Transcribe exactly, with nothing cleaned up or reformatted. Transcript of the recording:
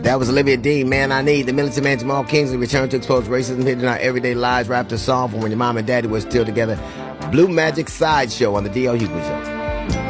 That was Olivia Dean, Man I Need. The Militant Man Jamal Kingsley returned to expose racism hidden in our everyday lives. Rapped a song from when your mom and daddy were still together. Blue Magic Sideshow on the D L Hughley Show.